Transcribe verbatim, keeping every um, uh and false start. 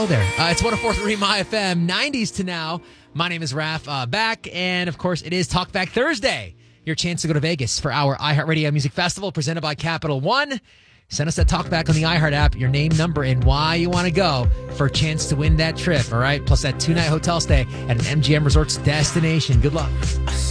Oh, there. Uh, it's one oh four point three My F M, nineties to now. My name is Raph, uh, back, and of course, it is Talkback Thursday. Your chance to go to Vegas for our iHeartRadio Music Festival presented by Capital One. Send us that talkback on the iHeart app, your name, number, and why you want to go for a chance to win that trip, all right? Plus that two-night hotel stay at an M G M Resorts destination. Good luck.